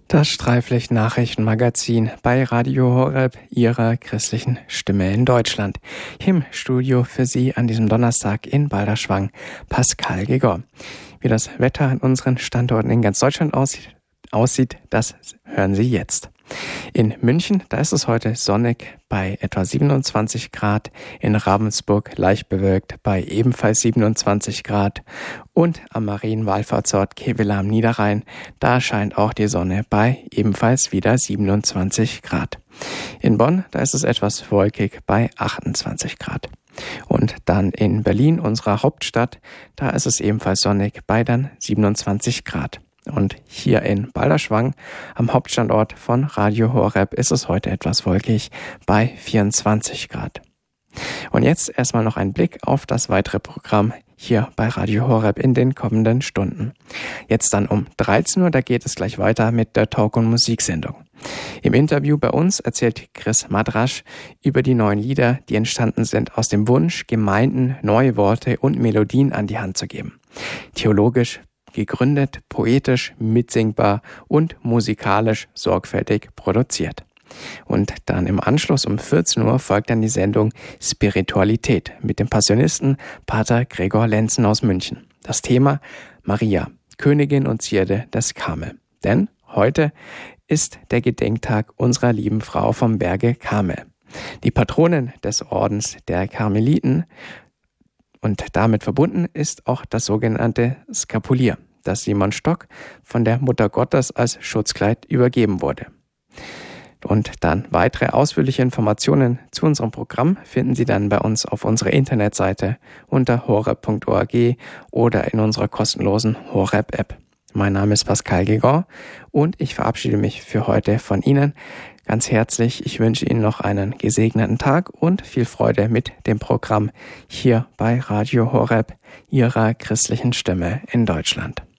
Das Streiflicht-Nachrichtenmagazin bei Radio Horeb, Ihrer christlichen Stimme in Deutschland. Hier im Studio für Sie an diesem Donnerstag in Balderschwang, Pascal Gregor. Wie das Wetter an unseren Standorten in ganz Deutschland aussieht, das hören Sie jetzt. In München, da ist es heute sonnig bei etwa 27 Grad, in Ravensburg leicht bewölkt bei ebenfalls 27 Grad und am Marienwallfahrtsort Kevela am Niederrhein, da scheint auch die Sonne bei ebenfalls wieder 27 Grad. In Bonn, da ist es etwas wolkig bei 28 Grad. Und dann in Berlin, unserer Hauptstadt, da ist es ebenfalls sonnig bei dann 27 Grad. Und hier in Balderschwang, am Hauptstandort von Radio Horeb, ist es heute etwas wolkig bei 24 Grad. Und jetzt erstmal noch ein Blick auf das weitere Programm hier bei Radio Horeb in den kommenden Stunden. Jetzt dann um 13 Uhr, da geht es gleich weiter mit der Talk- und Musiksendung. Im Interview bei uns erzählt Chris Madrasch über die neuen Lieder, die entstanden sind aus dem Wunsch, Gemeinden neue Worte und Melodien an die Hand zu geben. Theologisch gegründet, poetisch, mitsingbar und musikalisch sorgfältig produziert. Und dann im Anschluss um 14 Uhr folgt dann die Sendung Spiritualität mit dem Passionisten Pater Gregor Lenzen aus München. Das Thema Maria, Königin und Zierde des Karmel. Denn heute ist der Gedenktag unserer lieben Frau vom Berge Karmel. Die Patronin des Ordens der Karmeliten. Und damit verbunden ist auch das sogenannte Skapulier, das Simon Stock von der Mutter Gottes als Schutzkleid übergeben wurde. Und dann weitere ausführliche Informationen zu unserem Programm finden Sie dann bei uns auf unserer Internetseite unter horeb.org oder in unserer kostenlosen Horeb-App. Mein Name ist Pascal Gregor und ich verabschiede mich für heute von Ihnen ganz herzlich. Ich wünsche Ihnen noch einen gesegneten Tag und viel Freude mit dem Programm hier bei Radio Horeb, Ihrer christlichen Stimme in Deutschland.